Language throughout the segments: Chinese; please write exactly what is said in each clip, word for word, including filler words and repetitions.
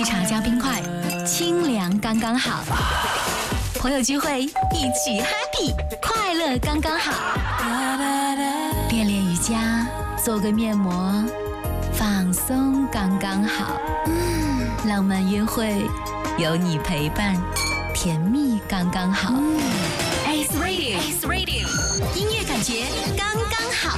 茶加冰块，清凉刚刚好。朋友聚会，一起 happy， 快乐刚刚好。练练瑜伽，做个面膜，放松刚刚好。嗯，浪漫约会，有你陪伴，甜蜜刚刚好。嗯 Ace Radio，Ace Radio， 音乐感觉刚刚好。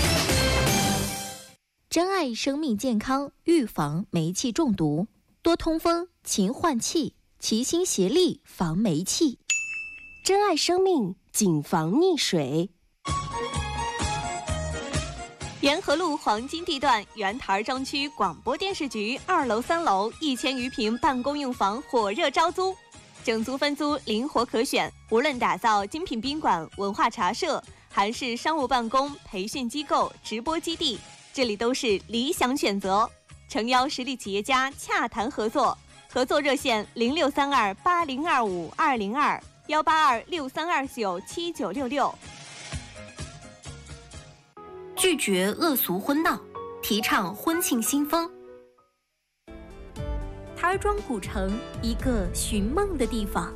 珍爱生命健康，预防煤气中毒。多通风，勤换气，齐心协力防煤气。 珍爱生命，谨防溺水。 沿河路黄金地段原台中区广播电视局二楼、三楼一千余平办公用房火热招租，整租分租灵活可选。无论打造精品宾馆、文化茶社，还是商务办公、培训机构、直播基地，这里都是理想选择。诚邀实力企业家洽谈合作，合作热线零六三二八零二五二零二幺八二六三二九七九六六。 拒绝恶俗婚闹，提倡婚庆新风。台庄古城，一个寻梦的地方。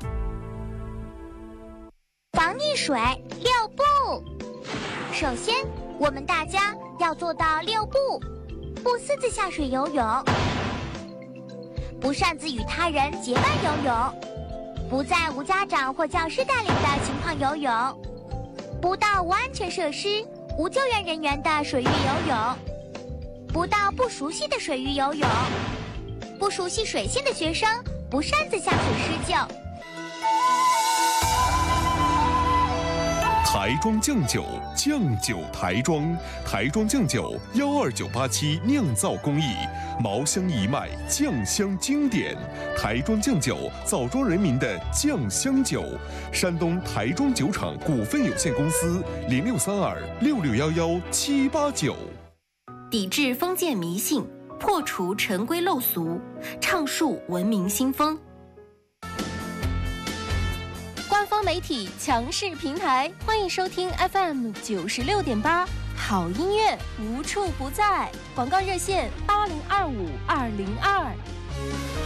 防溺水六步，首先，我们大家要做到六不：不私自下水游泳，不擅自与他人结伴游泳，不在无家长或教师带领的情况游泳，不到无安全设施、无救援人员的水域游泳，不到不熟悉的水域游泳，不熟悉水性的学生不擅自下水施救。 台庄酱酒，酱酒台庄，台庄酱酒幺二九八七酿造工艺，茅香一脉，酱香经典。台庄酱酒，枣庄人民的酱香酒。山东台庄酒厂股份有限公司零六三二六六幺幺七八九。 抵制封建迷信，破除陈规陋俗，倡树文明新风。官方媒体强势平台，欢迎收听 F M 九十六点八，好音乐无处不在。广告热线八零二五二零二。